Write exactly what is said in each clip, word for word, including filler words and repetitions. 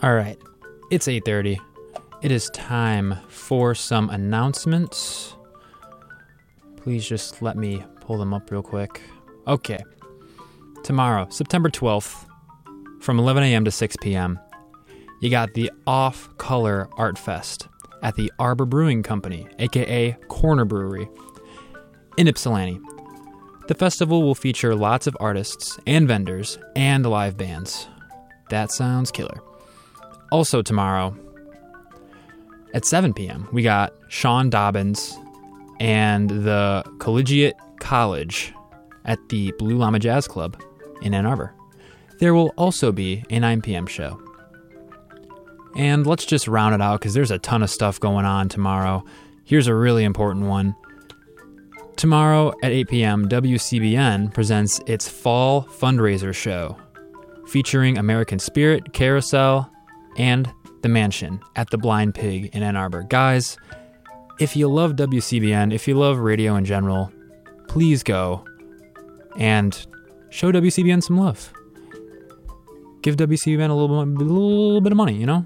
All right, it's eight thirty. It is time for some announcements. Please just let me pull them up real quick. Okay. Tomorrow, September twelfth, from eleven a.m. to six p.m., you got the Off Color Art Fest at the Arbor Brewing Company, aka Corner Brewery, in Ypsilanti. The festival will feature lots of artists and vendors and live bands. That sounds killer. Also tomorrow, at seven p.m., we got Sean Dobbins and the Collegiate College at the Blue Llama Jazz Club in Ann Arbor. There will also be a nine p.m. show. And let's just round it out because there's a ton of stuff going on tomorrow. Here's a really important one. Tomorrow at eight p.m., W C B N presents its Fall Fundraiser Show featuring American Spirit, Carousel, and The Mansion at the Blind Pig in Ann Arbor. Guys, if you love W C B N, if you love radio in general, please go and show W C B N some love. Give W C B N a little, a little bit of money, you know?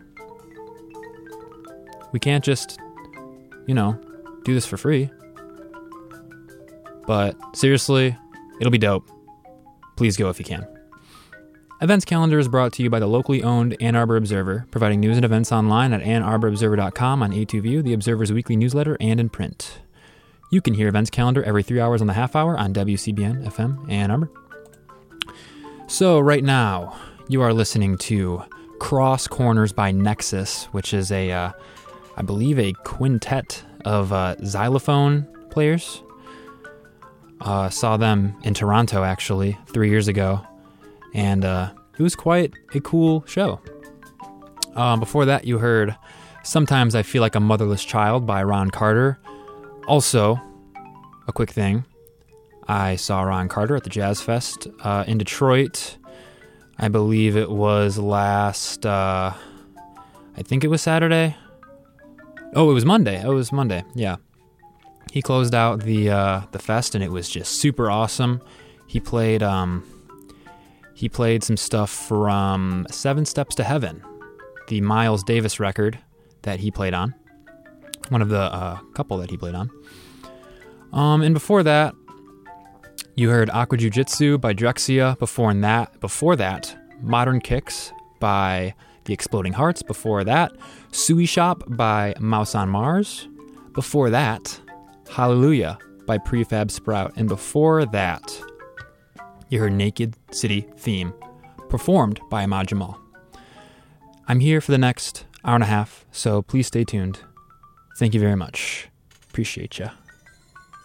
We can't just, you know, do this for free. But seriously, it'll be dope. Please go if you can. Events calendar is brought to you by the locally owned Ann Arbor Observer, providing news and events online at ann arbor observer dot com, on A two View, the Observer's weekly newsletter, and in print. You can hear events calendar every three hours on the half hour on W C B N F M Ann Arbor. So right now, you are listening to Cross Corners by Nexus, which is a, uh, I believe, a quintet of uh, xylophone players. Uh, saw them in Toronto, actually, three years ago, and uh, it was quite a cool show. Uh, before that, you heard Sometimes I Feel Like a Motherless Child by Ron Carter. Also, a quick thing, I saw Ron Carter at the Jazz Fest uh, in Detroit. I believe it was last, uh, I think it was Saturday. Oh, it was Monday. Oh, it was Monday, yeah. He closed out the uh, the fest, and it was just super awesome. He played um, he played some stuff from Seven Steps to Heaven, the Miles Davis record that he played on. One of the uh, couple that he played on. Um, and before that, you heard Aqua Jiu Jitsu by Drexia. Before that, before that, Modern Kicks by The Exploding Hearts. Before that, Sui Shop by Mouse on Mars. Before that, Hallelujah by Prefab Sprout. And before that, you heard Naked City Theme, performed by Ahmad Jamal. I'm here for the next hour and a half, so please stay tuned. Thank you very much. Appreciate ya.